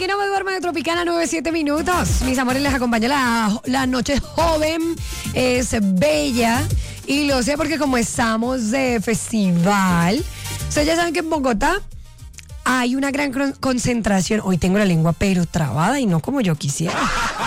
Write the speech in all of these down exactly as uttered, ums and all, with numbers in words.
aquí no me duermo de Tropicana, nueve, siete minutos. Mis amores, les acompaña la, la noche joven, es bella. Y lo sé porque como estamos de festival, ustedes ya saben que en Bogotá hay una gran concentración. Hoy tengo la lengua pero trabada y no como yo quisiera.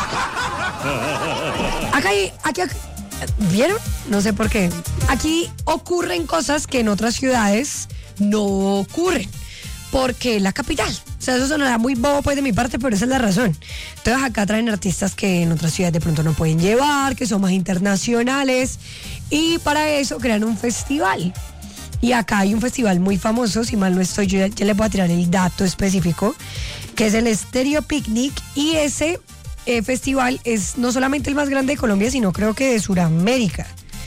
Acá hay, aquí, aquí, ¿vieron? No sé por qué. Aquí ocurren cosas que en otras ciudades no ocurren, porque es la capital. O sea, eso sonará muy bobo pues de mi parte, pero esa es la razón. Entonces acá traen artistas que en otras ciudades de pronto no pueden llevar, que son más internacionales, y para eso crean un festival. Y acá hay un festival muy famoso, si mal no estoy, yo ya, ya les voy a tirar el dato específico, que es el Estéreo Picnic, y ese eh, festival es no solamente el más grande de Colombia, sino creo que de Sudamérica.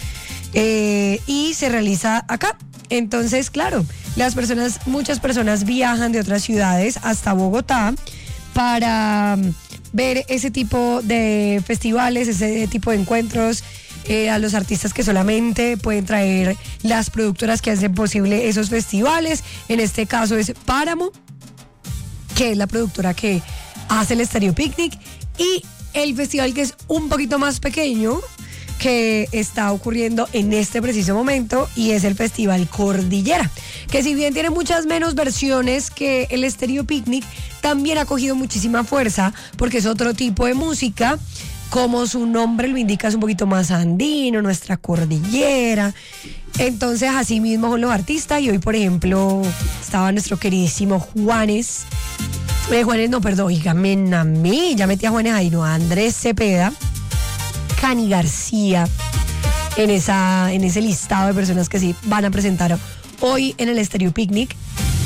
Eh, y se realiza acá. Entonces, claro, las personas, muchas personas viajan de otras ciudades hasta Bogotá para ver ese tipo de festivales, ese tipo de encuentros, eh, a los artistas que solamente pueden traer las productoras que hacen posible esos festivales. En este caso es Páramo, que es la productora que hace el Estéreo Picnic, y el festival que es un poquito más pequeño, que está ocurriendo en este preciso momento, y es el Festival Cordillera, que si bien tiene muchas menos versiones que el Estéreo Picnic, también ha cogido muchísima fuerza porque es otro tipo de música, como su nombre lo indica, es un poquito más andino, nuestra cordillera. Entonces así mismo son los artistas, y hoy por ejemplo estaba nuestro queridísimo Juanes, eh, Juanes no, perdón, dígame a mí, ya metí a Juanes ahí, no, Andrés Cepeda, Cani García, en, esa, en ese listado de personas que sí van a presentar hoy en el Estéreo Picnic,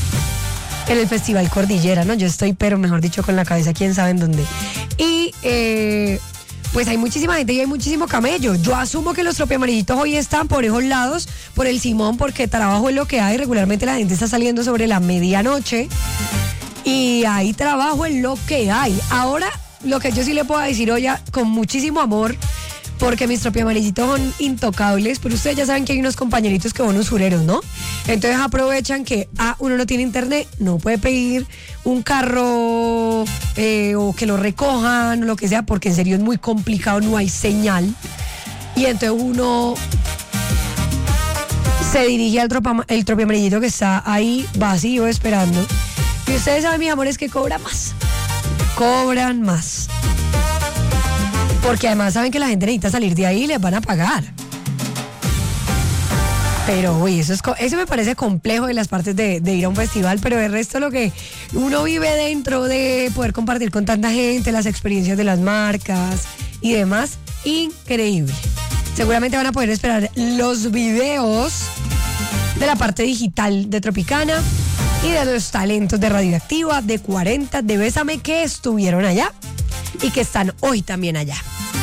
en el Festival Cordillera, ¿no? Yo estoy, pero mejor dicho, con la cabeza, quién sabe en dónde. Y eh, pues hay muchísima gente y hay muchísimo camello. Yo asumo que los tropiamarillitos hoy están por esos lados, por el Simón, porque trabajo es lo que hay. Regularmente la gente está saliendo sobre la medianoche y hay trabajo en lo que hay. Ahora, lo que yo sí le puedo decir hoy, con muchísimo amor, porque mis tropiamarillitos son intocables, pero ustedes ya saben que hay unos compañeritos que son usureros, ¿no? Entonces aprovechan que ah, uno no tiene internet, no puede pedir un carro eh, o que lo recojan o lo que sea, porque en serio es muy complicado, no hay señal. Y entonces uno se dirige al tropa, el tropiamarillito que está ahí vacío esperando. Y ustedes saben, mis amores, que cobra más. Cobran más. Porque además saben que la gente necesita salir de ahí y les van a pagar. Pero, uy, eso, es, eso me parece complejo de las partes de, de ir a un festival, pero el resto lo que uno vive dentro de poder compartir con tanta gente, las experiencias de las marcas y demás, increíble. Seguramente van a poder esperar los videos de la parte digital de Tropicana y de los talentos de Radioactiva, de cuarenta, de Bésame, que estuvieron allá y que están hoy también allá.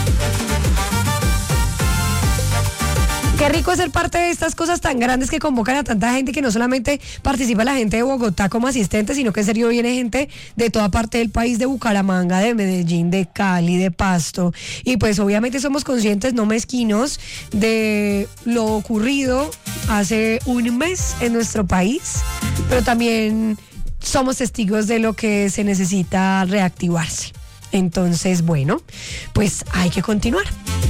Qué rico ser parte de estas cosas tan grandes que convocan a tanta gente, que no solamente participa la gente de Bogotá como asistente, sino que en serio viene gente de toda parte del país, de Bucaramanga, de Medellín, de Cali, de Pasto. Y pues obviamente somos conscientes, no mezquinos, de lo ocurrido hace un mes en nuestro país, pero también somos testigos de lo que se necesita reactivarse. Entonces, bueno, pues hay que continuar.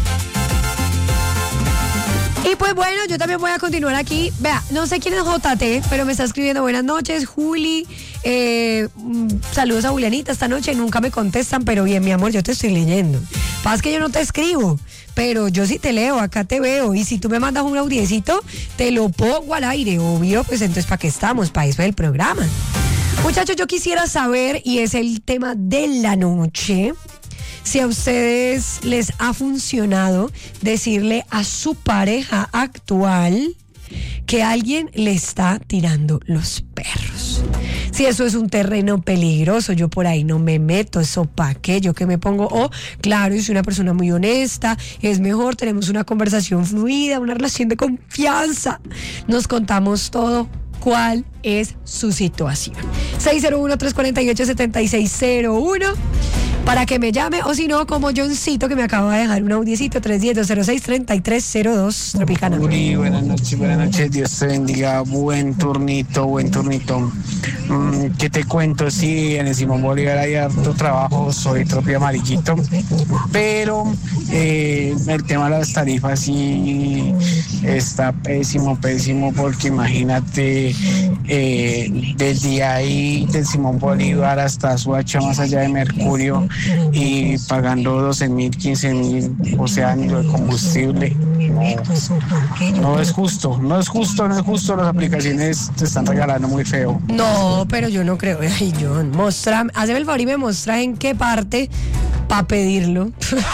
Y pues bueno, yo también voy a continuar aquí. Vea, no sé quién es J T, pero me está escribiendo buenas noches, Juli. Eh, saludos a Julianita esta noche. Nunca me contestan, pero bien, mi amor, yo te estoy leyendo. Pasa que yo no te escribo, pero yo sí te leo, acá te veo. Y si tú me mandas un audiecito, te lo pongo al aire, obvio. Pues entonces, ¿para qué estamos? Para eso es el programa. Muchachos, yo quisiera saber, y es el tema de la noche, si a ustedes les ha funcionado decirle a su pareja actual que alguien le está tirando los perros. Si eso es un terreno peligroso, yo por ahí no me meto, eso pa' qué, yo que me pongo, oh, claro, yo soy una persona muy honesta, es mejor, tenemos una conversación fluida, una relación de confianza, nos contamos todo. ¿Cuál es su situación? seis cero uno, tres cuatro ocho, siete seis cero uno. para que me llame, o si no, como Johncito, que me acaba de dejar un audiecito, tres uno cero, cero seis, tres tres cero dos, Tropicana. Uri, buenas noches, buenas noches, Dios te bendiga, buen turnito, buen turnito. Mm, ¿Qué te cuento? Sí, en el Simón Bolívar hay harto trabajo, soy Tropi Amarillito, pero eh, el tema de las tarifas sí está pésimo, pésimo, porque imagínate, eh, desde ahí, del Simón Bolívar hasta Suacha, más allá de Mercurio, y pagando doce mil, quince mil, o sea, ni lo de combustible. No, no es justo, no es justo, no es justo, las aplicaciones te están regalando muy feo. No, pero yo no creo. Ay, John, mostra, hazme el favor y me mostras en qué parte para pedirlo.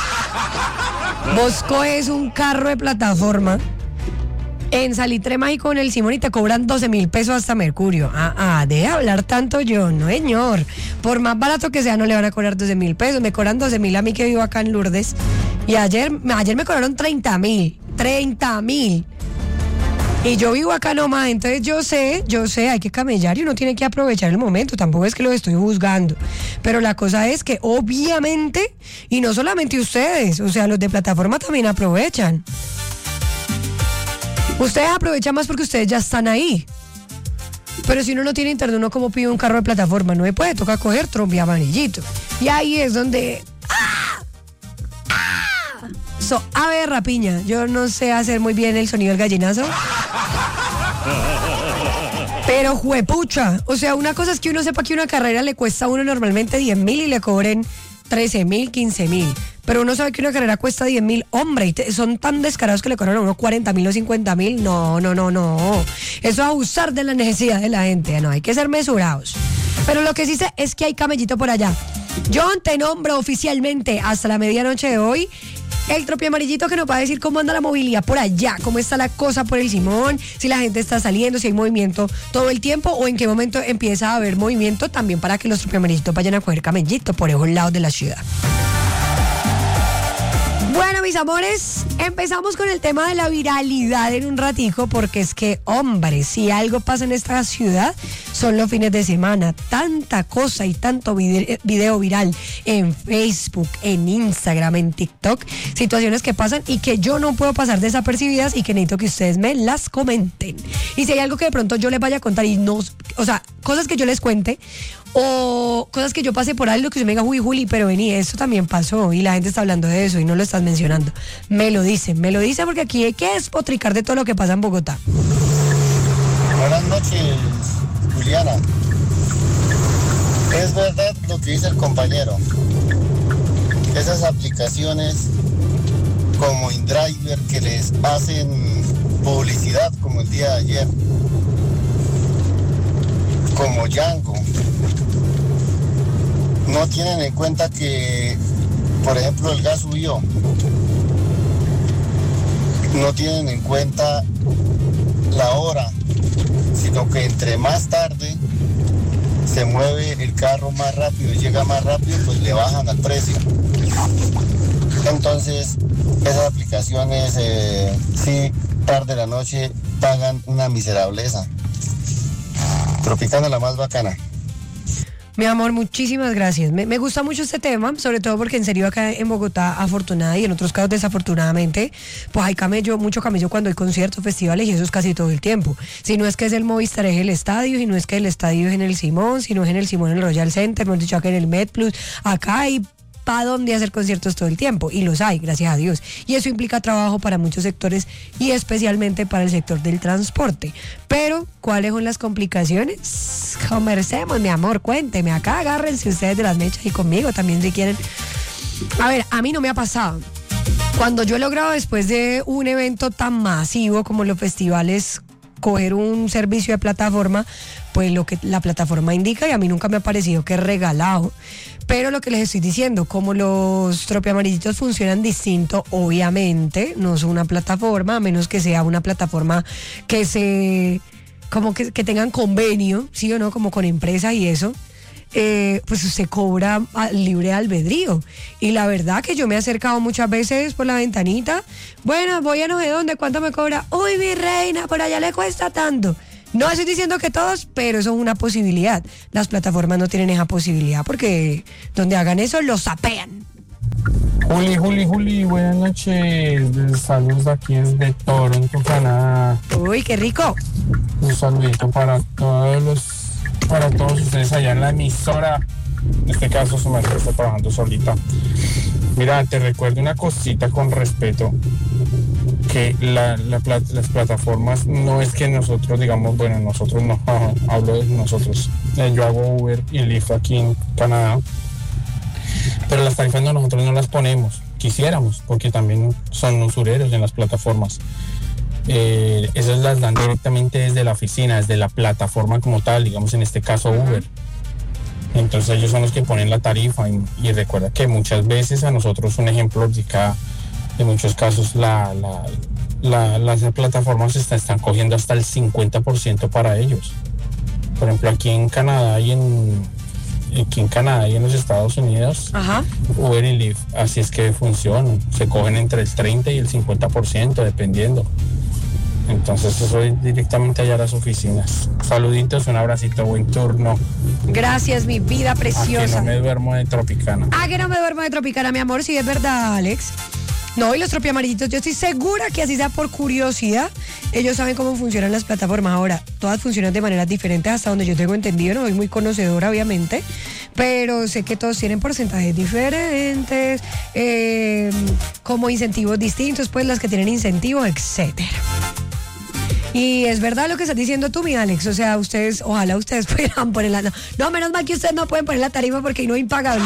Vos coges un carro de plataforma en Salitre Mágico en el Simón y te cobran doce mil pesos hasta Mercurio. Ah, ah, deje de hablar tanto, John, no señor. Por más barato que sea no le van a cobrar doce mil pesos, me cobran doce mil a mí que vivo acá en Lourdes. Y ayer, ayer me cobraron treinta mil, treinta mil. Y yo vivo acá nomás, entonces yo sé, yo sé, hay que camellar y uno tiene que aprovechar el momento, tampoco es que lo estoy juzgando, pero la cosa es que obviamente, y no solamente ustedes, o sea, los de plataforma también aprovechan. Ustedes aprovechan más porque ustedes ya están ahí. Pero si uno no tiene internet, uno como pide un carro de plataforma, no me puede, toca coger Tropi Amarillito. Y ahí es donde... ¡Ah! ¡Ah! So, a ver, Rapiña, yo no sé hacer muy bien el sonido del gallinazo. Pero juepucha, o sea, una cosa es que uno sepa que una carrera le cuesta a uno normalmente diez mil y le cobren trece mil, quince mil. Pero uno sabe que una carrera cuesta diez mil, hombre, y te, son tan descarados que le cobran a uno cuarenta mil o cincuenta mil. No, no, no, no. Eso es abusar de la necesidad de la gente, no, hay que ser mesurados. Pero lo que sí sé es que hay camellito por allá. John, te nombro oficialmente hasta la medianoche de hoy el Tropi Amarillito, que nos va a decir cómo anda la movilidad por allá, cómo está la cosa por el Simón, si la gente está saliendo, si hay movimiento todo el tiempo o en qué momento empieza a haber movimiento también para que los Tropi Amarillitos vayan a coger camellito por esos lados de la ciudad. Bueno, mis amores, empezamos con el tema de la viralidad en un ratico, porque es que, hombre, si algo pasa en esta ciudad, son los fines de semana. Tanta cosa y tanto video, video viral en Facebook, en Instagram, en TikTok, situaciones que pasan y que yo no puedo pasar desapercibidas y que necesito que ustedes me las comenten. Y si hay algo que de pronto yo les vaya a contar y no, o sea, cosas que yo les cuente, o cosas que yo pasé por algo que se me diga, uy, Juli, pero vení, esto también pasó y la gente está hablando de eso y no lo estás mencionando. Me lo dicen, me lo dicen porque aquí hay que despotricar de todo lo que pasa en Bogotá. Buenas noches, Juliana. Es verdad lo que dice el compañero. Esas aplicaciones como InDriver que les hacen publicidad como el día de ayer, como Django, no tienen en cuenta que, por ejemplo, el gas subió. No tienen en cuenta la hora, sino que entre más tarde se mueve el carro más rápido y llega más rápido, pues le bajan al precio. Entonces, esas aplicaciones, eh, sí, tarde de la noche pagan una miserableza. Tropicana, la más bacana. Mi amor, muchísimas gracias. Me, me gusta mucho este tema, sobre todo porque en serio acá en Bogotá, afortunada y en otros casos desafortunadamente, pues hay camello, mucho camello cuando hay conciertos, festivales y eso es casi todo el tiempo. Si no es que es el Movistar, es el estadio, si no es que el estadio es en el Simón, si no es en el Simón, en el Royal Center, hemos dicho acá en el MedPlus, acá hay para dónde hacer conciertos todo el tiempo y los hay, gracias a Dios, y eso implica trabajo para muchos sectores y especialmente para el sector del transporte. Pero ¿cuáles son las complicaciones? Conversemos, mi amor, cuénteme acá, agárrense ustedes de las mechas y conmigo también si quieren. A ver, a mí no me ha pasado. Cuando yo he logrado después de un evento tan masivo como los festivales coger un servicio de plataforma, pues lo que la plataforma indica, y a mí nunca me ha parecido que es regalado. Pero lo que les estoy diciendo, como los Tropi Amarillitos funcionan distinto, obviamente, no es una plataforma, a menos que sea una plataforma que se, como que, que tengan convenio, sí o no, como con empresas y eso, eh, pues usted cobra a, libre albedrío. Y la verdad que yo me he acercado muchas veces por la ventanita, bueno, voy a no sé dónde, ¿cuánto me cobra? Uy, mi reina, por allá le cuesta tanto. No estoy diciendo que todos, pero eso es una posibilidad. Las plataformas no tienen esa posibilidad porque donde hagan eso los sapean. Juli, Juli, Juli, buenas noches. Saludos aquí desde Toronto, Canadá. Uy, qué rico. Un saludito para todos los, para todos ustedes allá en la emisora. En este caso, su merced está trabajando solita. Mira, te recuerdo una cosita con respeto, que la, la, las plataformas no es que nosotros digamos, bueno, nosotros no, hablo de nosotros. Yo hago Uber y Lyft aquí en Canadá, pero las tarifas no, nosotros no las ponemos, quisiéramos, porque también son usureros en las plataformas. Eh, esas las dan directamente desde la oficina, desde la plataforma como tal, digamos en este caso Uber. Entonces ellos son los que ponen la tarifa y, y recuerda que muchas veces a nosotros, un ejemplo de cada, en muchos casos la, la, la, las plataformas está, están cogiendo hasta el cincuenta por ciento para ellos. Por ejemplo, aquí en Canadá y en, aquí en Canadá y en los Estados Unidos, Ajá. Uber y Lyft, así es que funcionan, se cogen entre el treinta y el cincuenta por ciento dependiendo. Entonces eso es directamente allá a las oficinas. Saluditos, un abracito, buen turno. Gracias, mi vida preciosa. A que no me duermo de Tropicana. Ah, que no me duermo de Tropicana, mi amor, sí es verdad, Alex. No, y los tropiamarillitos, yo estoy segura que así sea por curiosidad, ellos saben cómo funcionan las plataformas. Ahora, todas funcionan de maneras diferentes hasta donde yo tengo entendido, no soy muy conocedora, obviamente, pero sé que todos tienen porcentajes diferentes, eh, como incentivos distintos, pues las que tienen incentivos, etcétera. Y es verdad lo que estás diciendo tú, mi Alex. O sea, ustedes, ojalá ustedes puedan poner la... No, no, menos mal que ustedes no pueden poner la tarifa porque no es impagable.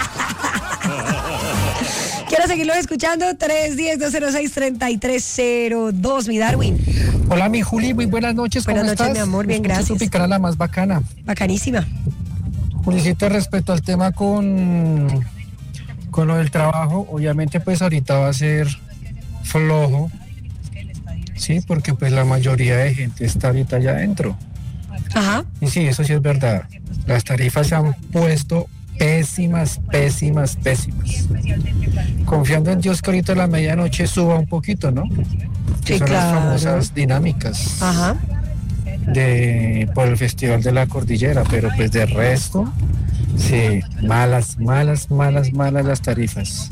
Quiero seguirlo escuchando. tres uno cero, dos cero seis, tres tres cero dos, mi Darwin. Hola, mi Juli, muy buenas noches. ¿Cómo buenas noches, estás? mi amor, bien, gracias. Tropicana, la más bacana. Bacanísima. Julicita, respecto al tema con, con lo del trabajo, obviamente pues ahorita va a ser flojo. Sí, porque pues la mayoría de gente está ahorita allá adentro. Ajá. Y sí, eso sí es verdad. Las tarifas se han puesto pésimas, pésimas, pésimas. Confiando en Dios que ahorita a la medianoche suba un poquito, ¿no? Que Sí, son claro. las famosas dinámicas Ajá. de por el Festival de la Cordillera, pero pues de resto, sí, malas, malas, malas, malas las tarifas.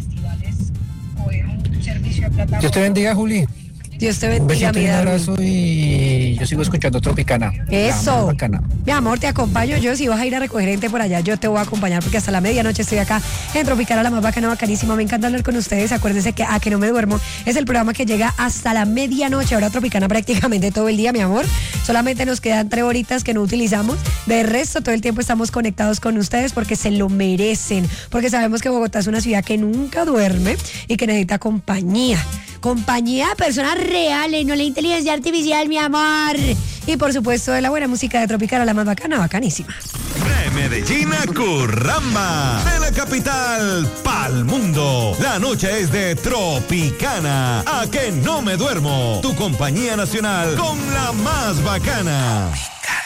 Dios te bendiga, Juli. Dios te Un bendiga, besito y mi un Darwin. abrazo y yo sigo escuchando Tropicana. Eso. Bacana. Mi amor, te acompaño yo. Si vas a ir a recoger gente por allá, yo te voy a acompañar porque hasta la medianoche estoy acá en Tropicana, la más bacana, bacanísima. Me encanta hablar con ustedes. Acuérdense que A Que No Me Duermo es el programa que llega hasta la medianoche. Ahora Tropicana prácticamente todo el día, mi amor. Solamente nos quedan tres horitas que no utilizamos. De resto, todo el tiempo estamos conectados con ustedes porque se lo merecen. Porque sabemos que Bogotá es una ciudad que nunca duerme y que necesita compañía. Compañía de personas reales, no la inteligencia artificial, mi amor. Y por supuesto, de la buena música de Tropicana, la más bacana, bacanísima. De Medellín a Curramba, de la capital pa'l mundo. La noche es de Tropicana. A Que No Me Duermo, tu compañía nacional con la más bacana.